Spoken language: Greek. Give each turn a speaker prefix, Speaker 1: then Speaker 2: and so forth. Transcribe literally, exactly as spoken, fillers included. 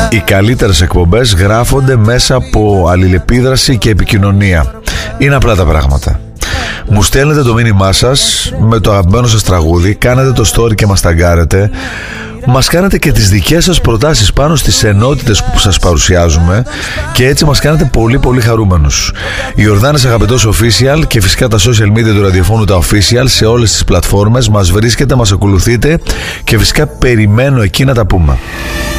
Speaker 1: Οι καλύτερες εκπομπές γράφονται μέσα από αλληλεπίδραση και επικοινωνία. Είναι απλά τα πράγματα. Μου στέλνετε το μήνυμά σας με το αγαπημένο σας τραγούδι, κάνετε το story και μας ταγκάρετε. Μας κάνετε και τις δικές σας προτάσεις πάνω στις ενότητες που σας παρουσιάζουμε και έτσι μας κάνετε πολύ πολύ χαρούμενους. Η Ορδάνης Αγαπητός Official και φυσικά τα social media του ραδιοφώνου τα Official σε όλες τις πλατφόρμες. Μας βρίσκετε, μας ακολουθείτε και φυσικά περιμένω εκεί να τα πούμε.